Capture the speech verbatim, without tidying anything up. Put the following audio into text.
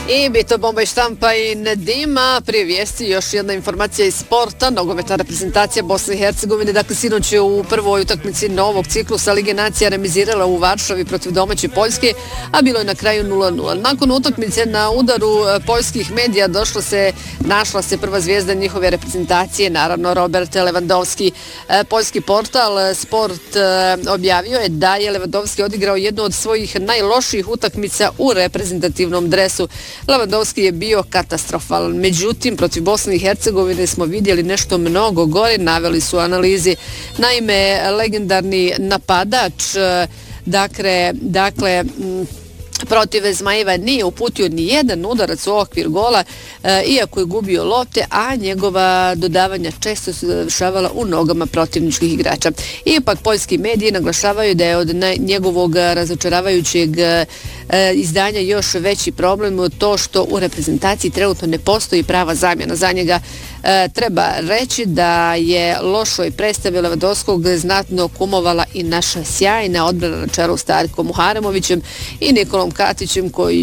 I Bito Bomba i štampa i Nedima. Prije vijesti još jedna informacija iz sporta. Nogometna reprezentacija Bosne i Hercegovine, dakle sinoć je u prvoj utakmici novog ciklusa Lige nacija remizirala u Varšavi protiv domaće Poljske, a bilo je na kraju nula nula. Nakon utakmice na udaru poljskih medija došla se, našla se prva zvijezda njihove reprezentacije, naravno Robert Lewandowski. Poljski portal Sport objavio je da je Lewandowski odigrao jednu od svojih najlošijih utakmica u reprezentativnom dresu. Lewandowski je bio katastrofalan, međutim protiv Bosne i Hercegovine smo vidjeli nešto mnogo gore, naveli su analizi. Naime, legendarni napadač, dakle, dakle protiv Zmajeva nije uputio ni jedan udarac u okvir gola, e, iako je gubio lopte, a njegova dodavanja često su završavala u nogama protivničkih igrača. Ipak poljski mediji naglašavaju da je od njegovog razočaravajućeg e, izdanja još veći problem to što u reprezentaciji trenutno ne postoji prava zamjena za njega. E, treba reći da je lošoj predstavi Lewandowskog znatno kumovala i naša sjajna odbrana na čelu s Tarkom Muharemovićem i Nikolom Katićem, koji